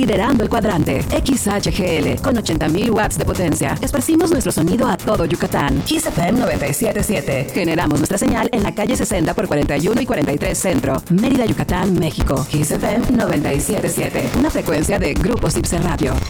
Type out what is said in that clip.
liderando el cuadrante. XHGL, con 80.000 watts de potencia. Esparcimos nuestro sonido a todo Yucatán. Kiss FM 97.7. Generamos nuestra señal en la calle 60 por 41 y 43 Centro, Mérida, Yucatán, México. Kiss FM 97.7. Una frecuencia de Grupo Zipse Radio.